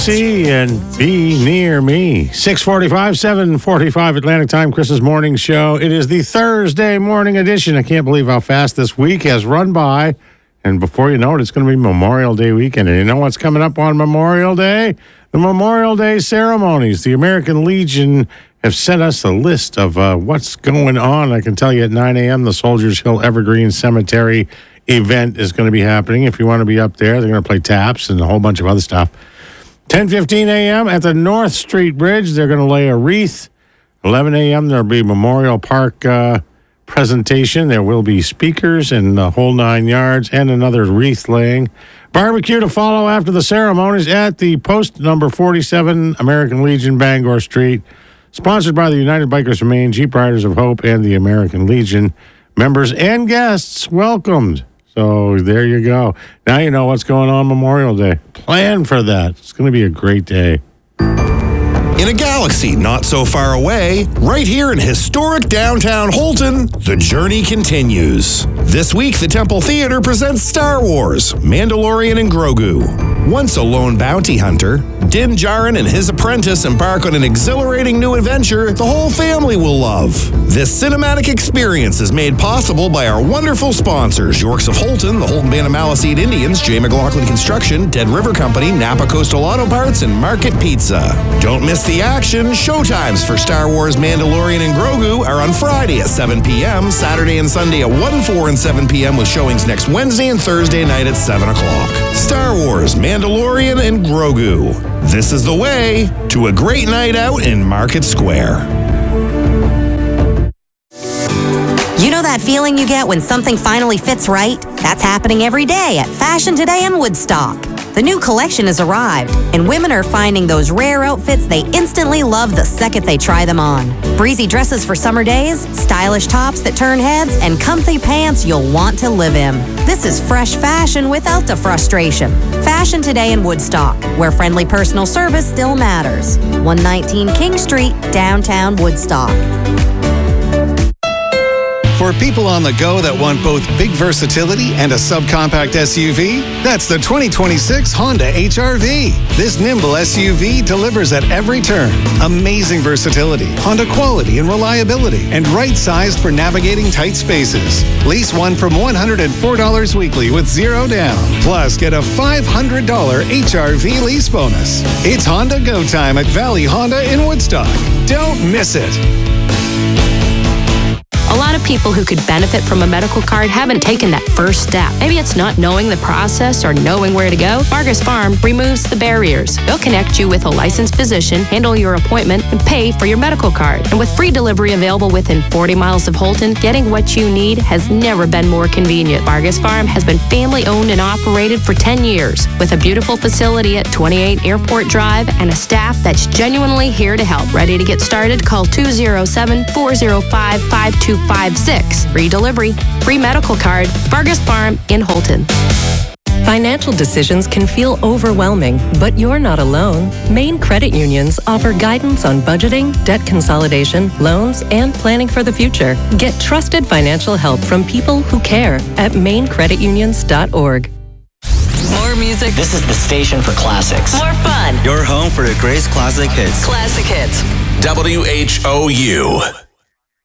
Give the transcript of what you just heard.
See and be near me. 6:45, 7:45 Atlantic Time, Chris's morning show. It is the Thursday morning edition. I can't believe how fast this week has run by. And before you know it, it's going to be Memorial Day weekend. And you know what's coming up on Memorial Day? The Memorial Day ceremonies. The American Legion have sent us a list of what's going on. I can tell you at 9 a.m., the Soldiers Hill Evergreen Cemetery event is going to be happening. If you want to be up there, they're going to play taps and a whole bunch of other stuff. 10:15 a.m. at the North Street Bridge, they're going to lay a wreath. 11 a.m., there'll be Memorial Park presentation. There will be speakers and the whole 9 yards and another wreath laying. Barbecue to follow after the ceremonies at the post number 47 American Legion, Bangor Street. Sponsored by the United Bikers of Maine, Jeep Riders of Hope, and the American Legion. Members and guests welcomed. So there you go. Now you know what's going on Memorial Day. Plan for that. It's going to be a great day. In a galaxy not so far away, right here in historic downtown Holton, the journey continues. This week, the Temple Theater presents Star Wars, Mandalorian and Grogu. Once a lone bounty hunter, Din Djarin and his apprentice embark on an exhilarating new adventure the whole family will love. This cinematic experience is made possible by our wonderful sponsors, Yorks of Holton, the Holton Band of Maliseet Indians, J. McLaughlin Construction, Dead River Company, Napa Coastal Auto Parts, and Market Pizza. Don't miss the action. Showtimes for Star Wars, Mandalorian, and Grogu are on Friday at 7 p.m., Saturday and Sunday at 1, 4, and 7 p.m. with showings next Wednesday and Thursday night at 7 o'clock. Star Wars, Mandalorian, and Grogu. This is the way to a great night out in Market Square. You know that feeling you get when something finally fits right? That's happening every day at Fashion Today in Woodstock. The new collection has arrived, and women are finding those rare outfits they instantly love the second they try them on. Breezy dresses for summer days, stylish tops that turn heads, and comfy pants you'll want to live in. This is fresh fashion without the frustration. Fashion Today in Woodstock, where friendly personal service still matters. 119 King Street, downtown Woodstock. For people on the go that want both big versatility and a subcompact SUV, that's the 2026 Honda HR-V. This nimble SUV delivers at every turn. Amazing versatility, Honda quality and reliability, and right-sized for navigating tight spaces. Lease one from $104 weekly with zero down. Plus, get a $500 HR-V lease bonus. It's Honda Go Time at Valley Honda in Woodstock. Don't miss it. A lot of people who could benefit from a medical card haven't taken that first step. Maybe it's not knowing the process or knowing where to go. Vargas Farm removes the barriers. They'll connect you with a licensed physician, handle your appointment, and pay for your medical card. And with free delivery available within 40 miles of Holton, getting what you need has never been more convenient. Vargas Farm has been family-owned and operated for 10 years, with a beautiful facility at 28 Airport Drive and a staff that's genuinely here to help. Ready to get started? Call 207-405-5256. Free delivery, free medical card, Vargas Farm in Holton. Financial decisions can feel overwhelming, but you're not alone. Maine Credit Unions offer guidance on budgeting, debt consolidation, loans, and planning for the future. Get trusted financial help from people who care at mainecreditunions.org. More music. This is the station for classics. More fun. Your home for the greatest classic hits. Classic hits. WHOU.